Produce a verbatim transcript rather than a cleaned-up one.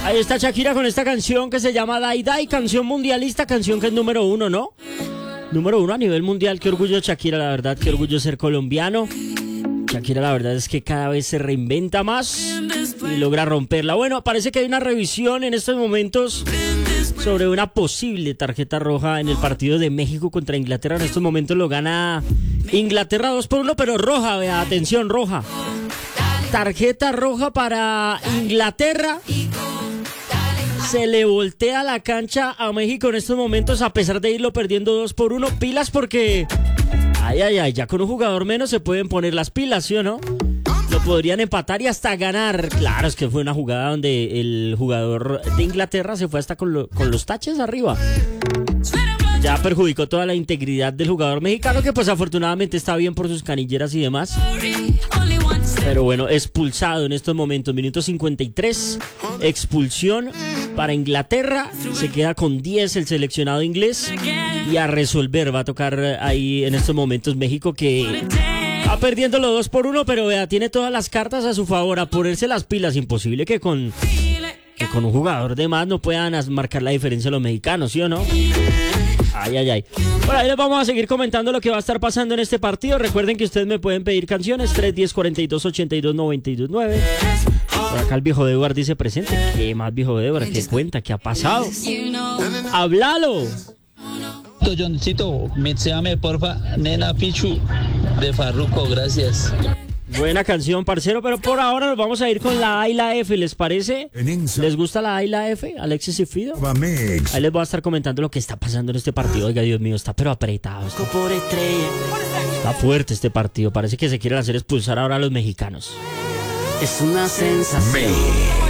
Ahí está Shakira con esta canción que se llama Dai Dai, canción mundialista, canción que es número uno, ¿no? Número uno a nivel mundial. Qué orgullo Shakira, la verdad, qué orgullo ser colombiano. Shakira la verdad es que cada vez se reinventa más y logra romperla. Bueno, parece que hay una revisión en estos momentos sobre una posible tarjeta roja en el partido de México contra Inglaterra. En estos momentos lo gana Inglaterra dos por uno, pero roja, vea, atención, roja. Tarjeta roja para Inglaterra. Se le voltea la cancha a México en estos momentos a pesar de irlo perdiendo dos por uno. Pilas porque, ay, ay, ay, ya con un jugador menos se pueden poner las pilas, ¿sí o no? Lo podrían empatar y hasta ganar. Claro, es que fue una jugada donde el jugador de Inglaterra se fue hasta con, lo, con los taches arriba. Ya perjudicó toda la integridad del jugador mexicano, que pues afortunadamente está bien por sus canilleras y demás. Pero bueno, expulsado en estos momentos, minuto cincuenta y tres, expulsión para Inglaterra, se queda con diez el seleccionado inglés y a resolver va a tocar ahí en estos momentos México, que va perdiendo los dos por uno, pero vea, tiene todas las cartas a su favor, a ponerse las pilas. Imposible que con, que con un jugador de más no puedan marcar la diferencia los mexicanos, ¿sí o no? Ay, ay, ay. Bueno, ahí les vamos a seguir comentando lo que va a estar pasando en este partido. Recuerden que ustedes me pueden pedir canciones, tres uno cero, cuatro dos, ocho dos, nueve dos nueve. Por acá el viejo de Edward dice presente. ¿Qué más, viejo de Edward? ¿Qué cuenta? ¿Qué ha pasado? ¡Háblalo! Johncito, mixéame porfa, Nena Pichu de Farruko, gracias. Buena canción, parcero, pero por ahora nos vamos a ir con la A y la F, ¿les parece? ¿Les gusta la A y la F, Alexis y Fido? Ahí les voy a estar comentando lo que está pasando en este partido. Oiga, Dios mío, está pero apretado. Está, está fuerte este partido. Parece que se quieren hacer expulsar ahora a los mexicanos. Es una sensación.